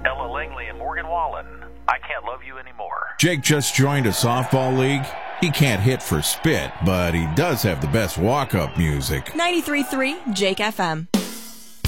Ella Langley and Morgan Wallen, I Can't Love You Anymore. Jake just joined a softball league. He can't hit for spit, but he does have the best walk-up music. 93.3 Jake FM.